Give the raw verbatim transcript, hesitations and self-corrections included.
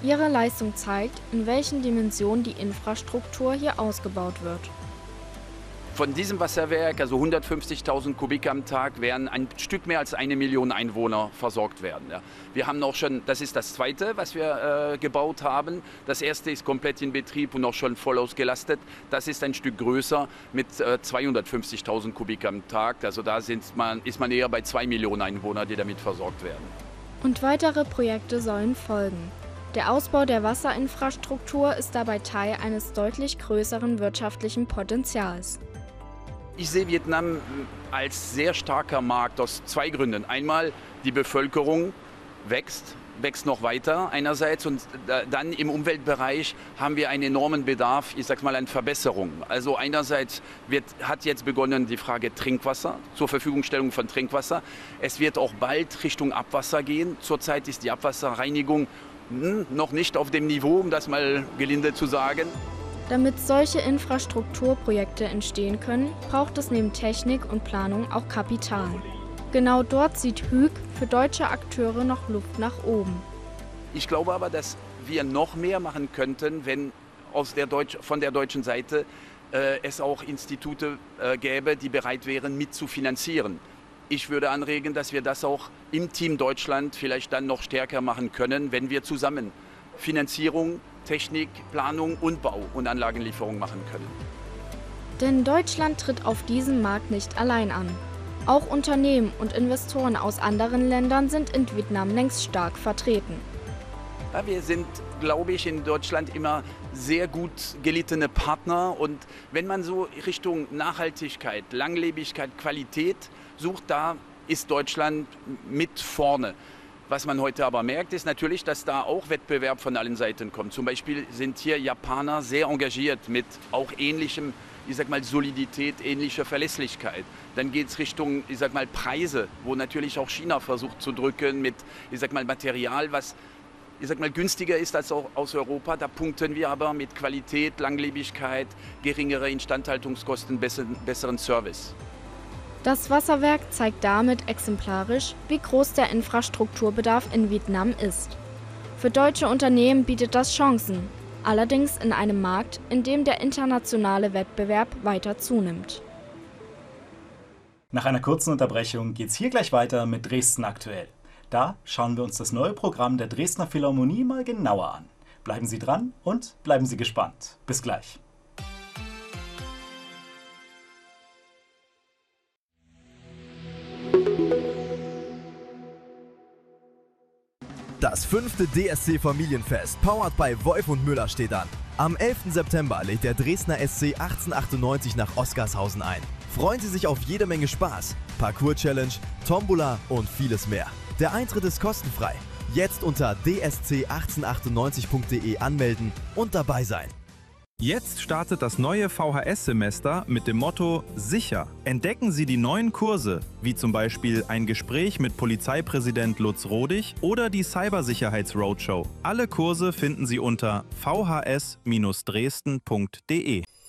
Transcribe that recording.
Ihre Leistung zeigt, in welchen Dimensionen die Infrastruktur hier ausgebaut wird. Von diesem Wasserwerk, also hundertfünfzigtausend Kubik am Tag, werden ein Stück mehr als eine Million Einwohner versorgt werden. Ja. Wir haben auch schon, das ist das zweite, was wir äh, gebaut haben. Das erste ist komplett in Betrieb und auch schon voll ausgelastet. Das ist ein Stück größer mit äh, zweihundertfünfzigtausend Kubik am Tag. Also da sind man, ist man eher bei zwei Millionen Einwohner, die damit versorgt werden. Und weitere Projekte sollen folgen. Der Ausbau der Wasserinfrastruktur ist dabei Teil eines deutlich größeren wirtschaftlichen Potenzials. Ich sehe Vietnam als sehr starker Markt aus zwei Gründen. Einmal, die Bevölkerung wächst, wächst noch weiter einerseits und dann im Umweltbereich haben wir einen enormen Bedarf, ich sag mal, an Verbesserung. Also einerseits wird, hat jetzt begonnen die Frage Trinkwasser, zur Verfügungstellung von Trinkwasser. Es wird auch bald Richtung Abwasser gehen. Zurzeit ist die Abwasserreinigung hm, noch nicht auf dem Niveau, um das mal gelinde zu sagen. Damit solche Infrastrukturprojekte entstehen können, braucht es neben Technik und Planung auch Kapital. Genau dort sieht Hueck für deutsche Akteure noch Luft nach oben. Ich glaube aber, dass wir noch mehr machen könnten, wenn aus der Deutsch, von der deutschen Seite äh, es auch Institute äh, gäbe, die bereit wären, mitzufinanzieren. Ich würde anregen, dass wir das auch im Team Deutschland vielleicht dann noch stärker machen können, wenn wir zusammen Finanzierung, Technik, Planung und Bau und Anlagenlieferung machen können. Denn Deutschland tritt auf diesem Markt nicht allein an. Auch Unternehmen und Investoren aus anderen Ländern sind in Vietnam längst stark vertreten. Ja, wir sind, glaube ich, in Deutschland immer sehr gut gelittene Partner. Und wenn man so Richtung Nachhaltigkeit, Langlebigkeit, Qualität sucht, da ist Deutschland mit vorne. Was man heute aber merkt, ist natürlich, dass da auch Wettbewerb von allen Seiten kommt. Zum Beispiel sind hier Japaner sehr engagiert mit auch ähnlichem, ich sag mal, Solidität, ähnlicher Verlässlichkeit. Dann geht es Richtung, ich sag mal, Preise, wo natürlich auch China versucht zu drücken mit, ich sag mal, Material, was, ich sag mal, günstiger ist als auch aus Europa. Da punkten wir aber mit Qualität, Langlebigkeit, geringere Instandhaltungskosten, besseren, besseren Service. Das Wasserwerk zeigt damit exemplarisch, wie groß der Infrastrukturbedarf in Vietnam ist. Für deutsche Unternehmen bietet das Chancen, allerdings in einem Markt, in dem der internationale Wettbewerb weiter zunimmt. Nach einer kurzen Unterbrechung geht's hier gleich weiter mit Dresden aktuell. Da schauen wir uns das neue Programm der Dresdner Philharmonie mal genauer an. Bleiben Sie dran und bleiben Sie gespannt. Bis gleich. Das fünfte D S C Familienfest, powered by Wolf und Müller, steht an. Am elften September lädt der Dresdner S C achtzehnhundertachtundneunzig nach Oskarshausen ein. Freuen Sie sich auf jede Menge Spaß, Parcours-Challenge, Tombola und vieles mehr. Der Eintritt ist kostenfrei. Jetzt unter d s c achtzehnhundertachtundneunzig punkt de anmelden und dabei sein. Jetzt startet das neue V H S-Semester mit dem Motto Sicher. Entdecken Sie die neuen Kurse, wie zum Beispiel ein Gespräch mit Polizeipräsident Lutz Rodig oder die Cybersicherheits-Roadshow. Alle Kurse finden Sie unter v h s Bindestrich dresden punkt de.